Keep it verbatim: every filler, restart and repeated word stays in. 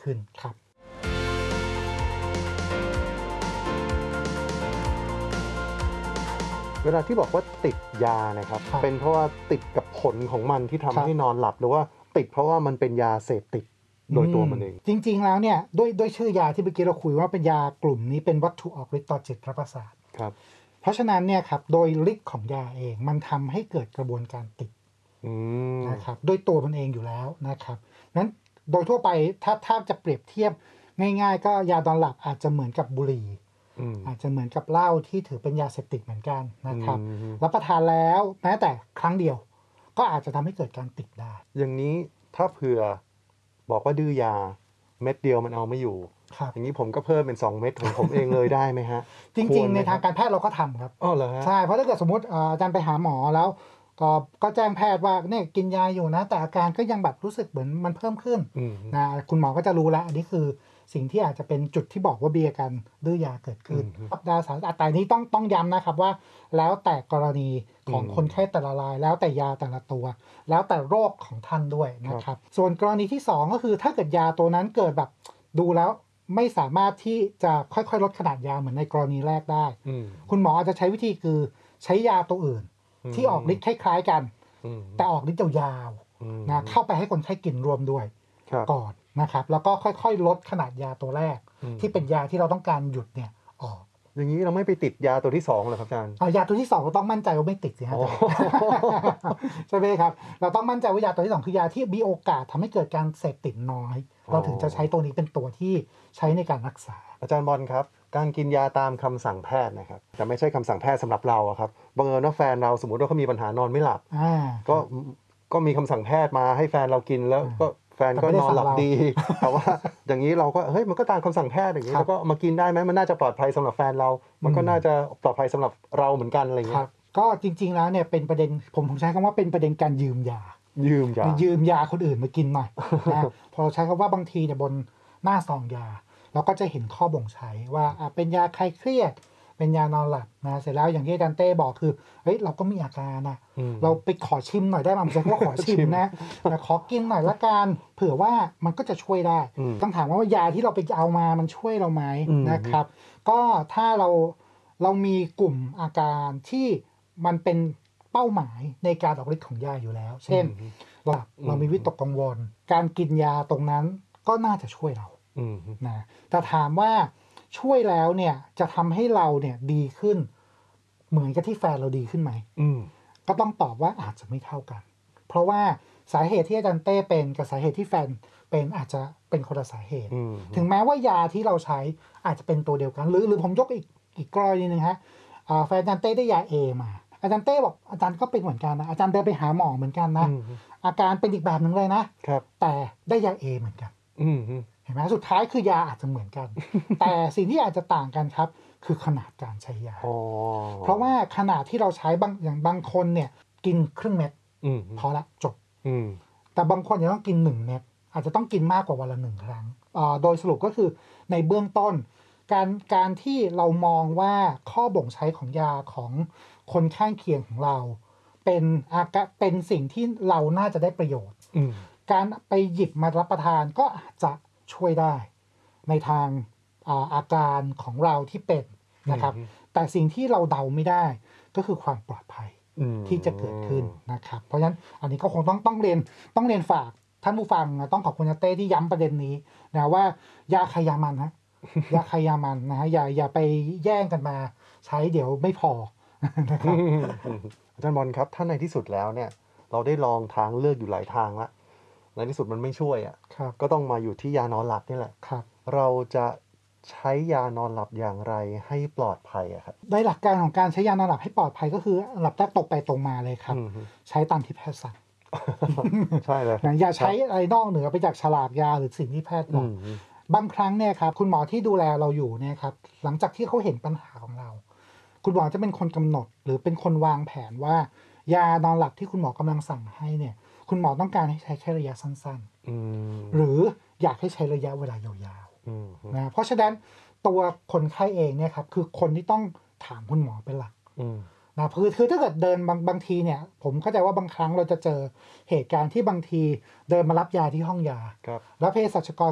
ขึ้นครับเวลาที่บอกว่าติดยานะครับเป็นเพราะว่าติดกับผลของมันที่ทำให้นอนหลับหรือว่าติดเพราะว่ามันเป็นยาเสพติดโดยตัวมันเองจริงๆแล้วเนี่ยด้วยด้วยชื่อยาที่เมื่อกี้เราคุยว่าเป็นยากลุ่มนี้เป็นวัตถุออกฤทธิ์ต่อจิตประสาทครับเพราะฉะนั้นเนี่ยครับโดยฤทธิ์ของยาเองมันทำให้เกิดกระบวนการติดนะครับด้วยตัวมันเองอยู่แล้วนะครับนั้นโดยทั่วไปถ้าถ้าจะเปรียบเทียบง่ายๆก็ยานอนหลับอาจจะเหมือนกับบุหรี่อาจจะเหมือนกับเหล้าที่ถือเป็นยาเสพติดเหมือนกันนะครับรับประทานแล้วแม้แต่ครั้งเดียวก็อาจจะทำให้เกิดการติดได้อย่างนี้ถ้าเผื่อบอกว่าดื้อยาเม็ดเดียวมันเอาไม่อยู่อย่างนี้ผมก็เพิ่มเป็นสองเม็ดของผมเองเลยได้ไหมฮะจริงๆในทางการแพทย์เราก็ทำครับอ๋อเหรอฮะใช่เพราะถ้าเกิดสมมติอาจารย์ไปหาหมอแล้วก็ก็แจ้งแพทย์ว่าเนี่ยกินยาอยู่นะแต่อาการก็ยังแบบรู้สึกเหมือนมันเพิ่มขึ้นนะคุณหมอก็จะรู้แล้วอันนี้คือสิ่งที่อาจจะเป็นจุดที่บอกว่าเบียการดื้อยาเกิดขึ้นอัตราสารแต่นี้ต้องต้องย้ำนะครับว่าแล้วแต่กรณีของคนไข้แต่ละรายแล้วแต่ยาแต่ละตัวแล้วแต่โรคของท่านด้วยนะครับส่วนกรณีที่สองก็คือถ้าเกิดยาตัวนั้นเกิดแบบดูแล้วไม่สามารถที่จะค่อยๆลดขนาดยาเหมือนในกรณีแรกได้คุณหมออาจจะใช้วิธีคือใช้ยาตัวอื่นที่ออกฤทธิ์คล้ายๆกันแต่ออกฤทธิ์ยาวๆนะเข้าไปให้คนไข้กินรวมด้วยก่อนนะครับแล้วก็ค่อยๆลดขนาดยาตัวแรกที่เป็นยาที่เราต้องการหยุดเนี่ยออกอย่างนี้เราไม่ไปติดยาตัวที่สองเหรอครับอาจารย์ยาตัวที่สองเราต้องมั่นใจว่าไม่ติดสิครับใช่ไหมครับเราต้องมั่นใจว่ายาตัวที่สองคือยาที่มีโอกาสทำให้เกิดการเสพติดน้อยเราถึงจะใช้ตัวนี้เป็นตัวที่ใช้ในการรักษาอาจารย์บอลครับการกินยาตามคำสั่งแพทย์นะครับแต่ไม่ใช่คำสั่งแพทย์สำหรับเราครับบังเอิญว่าแฟนเราสมมติว่าเขามีปัญหานอนไม่หลับก็ก็มีคำสั่งแพทย์มาให้แฟนเรากินแล้วก็แฟนก็นอนหลับดีแต่ว่าอย่างนี้เราก็เฮ้ยมันก็ตามคำสั่งแพทย์อย่างนี้แล้วก็มากินได้ไหมมันน่าจะปลอดภัยสำหรับแฟนเรามันก็น่าจะปลอดภัยสำหรับเราเหมือนกันอะไรอย่างเงี้ยก็จริงๆแล้วเนี่ยเป็นประเด็นผมผมใช้คำว่าเป็นประเด็นการยืมยายืมยายืมยาคนอื่นมากินหน่อยนะพอเราใช้คำว่าบางทีเนี่ยบนหน้าซองยาเราก็จะเห็นข้อบ่งใช้ว่าเป็นยาคลายเครียดเป็นยานอนหลับนะเสร็จแล้วอย่างที่อาจารย์เต้บอกคือเฮ้ยเราก็มีอาการนะเราไปขอชิมหน่อยได้ไหมผมใช้คำว่าขอชิมนะแต่ขอกินหน่อยละกันเผื่อว่ามันก็จะช่วยได้ต้องถามว่ายาที่เราไปเอามามันช่วยเราไหมนะครับก็ถ้าเราเรามีกลุ่มอาการที่มันเป็นเป้าหมายในการออกฤทธิ์ของยาอยู่แล้วเช่นหลับเรามีวิตกกังวลการกินยาตรงนั้นก็น่าจะช่วยเรานะแต่ถามว่าช่วยแล้วเนี่ยจะทำให้เราเนี่ยดีขึ้นเหมือนกับที่แฟนเราดีขึ้นไหมก็ต้องตอบว่าอาจจะไม่เท่ากันเพราะว่าสาเหตุที่อาจารย์เต้เป็นกับสาเหตุที่แฟนเป็นอาจจะเป็นคนละสาเหตุถึงแม้ว่ายาที่เราใช้อาจจะเป็นตัวเดียวกันหรือหรือผมยกอีกอีกกรณีนึงฮะแฟนอาจารย์เต้ได้ยา A มาอาจารย์เต้บอกอาจารย์ก็เป็นเหมือนกันนะอาจารย์เดินไปหาหมอเหมือนกันนะอาการเป็นอีกแบบหนึ่งเลยนะแต่ได้ยา A เหมือนกันเห็นไหมสุดท้ายคือยาอาจจะเหมือนกัน แต่สิ่งที่อาจจะต่างกันครับคือขนาดการใช้ยาเพราะว่าขนาดที่เราใช้บางอย่างบางคนเนี่ยกินครึ่งเม็ดพอละจบแต่บางคนจะต้องกินหนึ่งเม็ดอาจจะต้องกินมากกว่าวันละหนึ่งครั้งโดยสรุปก็คือในเบื้องต้นการการที่เรามองว่าข้อบ่งใช้ของยาของคนข้างเคียงของเราเป็นอาการเป็นสิ่งที่เราน่าจะได้ประโยชน์การไปหยิบมารับประทานก็อาจจะช่วยได้ในทาง อา, อาการของเราที่เป็นนะครับแต่สิ่งที่เราเดาไม่ได้ก็คือความปลอดภัยที่จะเกิดขึ้นนะครับเพราะฉะนั้นอันนี้ก็คงต้องต้องเรียนต้องเรียนฝากท่านผู้ฟังนะต้องขอบคุณอาเต้ที่ย้ำประเด็นนี้นะว่ายาใครยามันฮะ ยาใครยามันนะฮะอย่าอย่าไปแย่งกันมาใช้เดี๋ยวไม่พอนะครับอาจารย์บอลครับถ้าในที่สุดแล้วเนี่ยเราได้ลองทางเลือกอยู่หลายทางแล้วในที่สุดมันไม่ช่วยอ่ะก็ต้องมาอยู่ที่ยานอนหลับนี่แหละเราจะใช้ยานอนหลับอย่างไรให้ปลอดภัยอะครับโดยหลักการของการใช้ยานอนหลับให้ปลอดภัยก็คือหลับแรกตกไปตรงมาเลยครับใช้ตามที่แพทย์สั่งใช่เลยอย่าใช้อะไรนอกเหนือไปจากฉลากยาหรือสิ่งที่แพทย์บอกบางครั้งเนี่ยครับคุณหมอที่ดูแลเราอยู่เนี่ยครับหลังจากที่เขาเห็นปัญหาของเราคุณหมอจะเป็นคนกำหนดหรือเป็นคนวางแผนว่ายานอนหลับที่คุณหมอกำลังสั่งให้เนี่ยคุณหมอต้องการให้ใช้แค่ระยะสั้นๆหรืออยากให้ใช้ระยะเวลายาวๆนะเพราะฉะนั้นตัวคนไข้เองเนี่ยครับคือคนที่ต้องถามคุณหมอเป็นหลักนะคือคือถ้าเกิดเดินบางบางทีเนี่ยผมเข้าใจว่าบางครั้งเราจะเจอเหตุการณ์ที่บางทีเดินมารับยาที่ห้องยาแล้วเภสัชกร